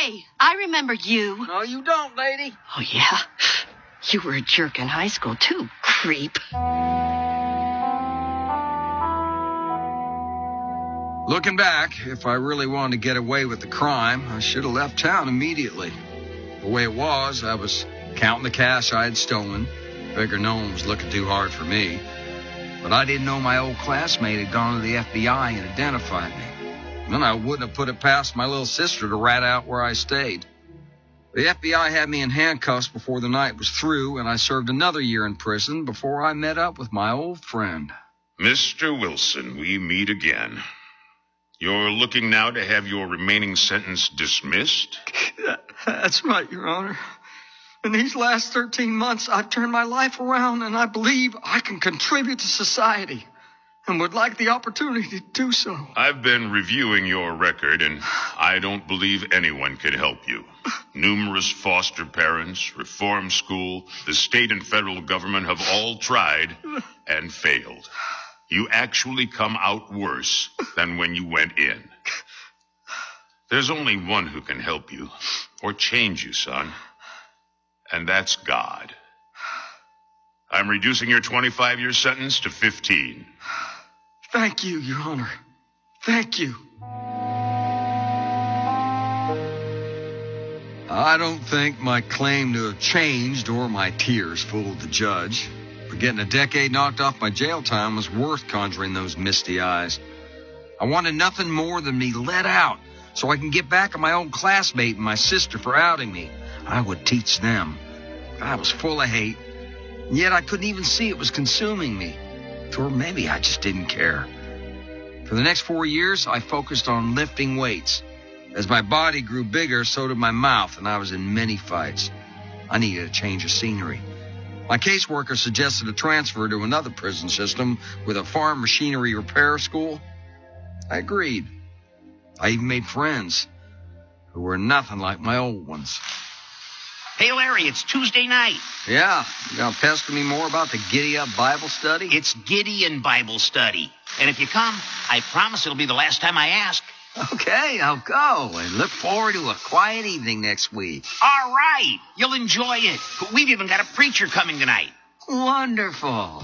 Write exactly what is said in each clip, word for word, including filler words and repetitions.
Hey, I remember you. No, you don't, lady. Oh, yeah? You were a jerk in high school, too, creep. Looking back, if I really wanted to get away with the crime, I should have left town immediately. The way it was, I was counting the cash I had stolen. Figured no one was looking too hard for me. But I didn't know my old classmate had gone to the F B I and identified me. Then I wouldn't have put it past my little sister to rat out where I stayed. The F B I had me in handcuffs before the night was through, and I served another year in prison before I met up with my old friend. Mister Wilson, we meet again. You're looking now to have your remaining sentence dismissed? That, that's right, Your Honor. In these last thirteen months, I've turned my life around, and I believe I can contribute to society and would like the opportunity to do so. I've been reviewing your record, and I don't believe anyone can help you. Numerous foster parents, reform school, the state and federal government have all tried and failed. You actually come out worse than when you went in. There's only one who can help you, or change you, son. And that's God. I'm reducing your twenty-five-year sentence to fifteen. Thank you, Your Honor. Thank you. I don't think my claim to have changed or my tears fooled the judge. But getting a decade knocked off my jail time was worth conjuring those misty eyes. I wanted nothing more than me let out so I can get back at my old classmate and my sister for outing me. I would teach them. I was full of hate, and yet I couldn't even see it was consuming me. Or maybe I just didn't care. For the next four years, I focused on lifting weights. As my body grew bigger, so did my mouth, and I was in many fights. I needed a change of scenery. My caseworker suggested a transfer to another prison system with a farm machinery repair school. I agreed. I even made friends who were nothing like my old ones. Hey, Larry, it's Tuesday night. Yeah, you gonna pester me more about the Giddy Up Bible study? It's Gideon Bible study. And if you come, I promise it'll be the last time I ask. Okay, I'll go, and look forward to a quiet evening next week. All right, you'll enjoy it. But we've even got a preacher coming tonight. Wonderful.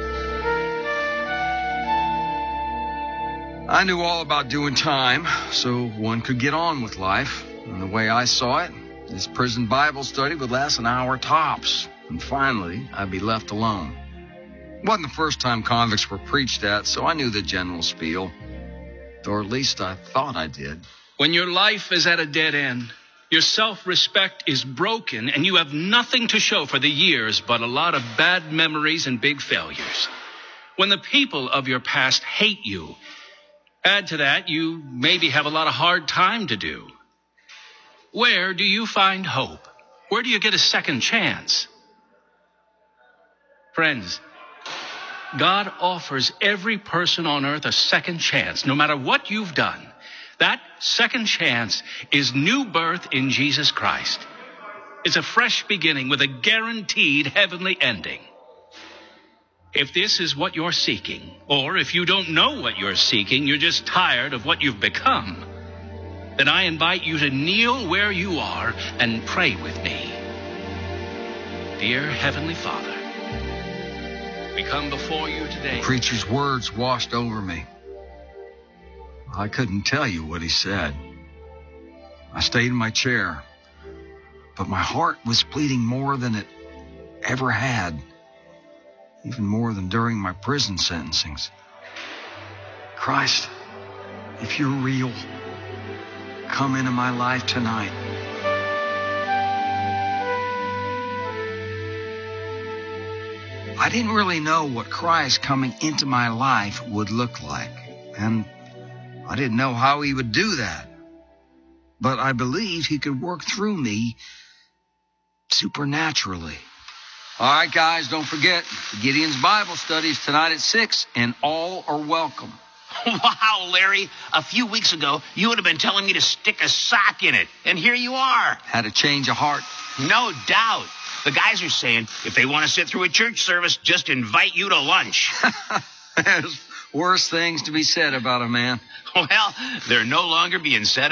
I knew all about doing time, so one could get on with life. And the way I saw it, this prison Bible study would last an hour tops, and finally, I'd be left alone. It wasn't the first time convicts were preached at, so I knew the general spiel. Or at least I thought I did. When your life is at a dead end, your self-respect is broken, and you have nothing to show for the years but a lot of bad memories and big failures. When the people of your past hate you, add to that, you maybe have a lot of hard time to do. Where do you find hope? Where do you get a second chance? Friends, God offers every person on earth a second chance, no matter what you've done. That second chance is new birth in Jesus Christ. It's a fresh beginning with a guaranteed heavenly ending. If this is what you're seeking, or if you don't know what you're seeking, you're just tired of what you've become, then I invite you to kneel where you are and pray with me. Dear Heavenly Father, we come before you today. The preacher's words washed over me. I couldn't tell you what he said. I stayed in my chair, but my heart was bleeding more than it ever had, even more than during my prison sentencings. Christ, if you're real, come into my life tonight. I didn't really know what Christ coming into my life would look like, and I didn't know how he would do that. But I believed he could work through me supernaturally. All right, guys, don't forget, Gideon's Bible study is tonight at six, and all are welcome. Wow, Larry, a few weeks ago, you would have been telling me to stick a sock in it, and here you are. Had a change of heart. No doubt. The guys are saying if they want to sit through a church service, just invite you to lunch. There's worse things to be said about a man. Well, they're no longer being said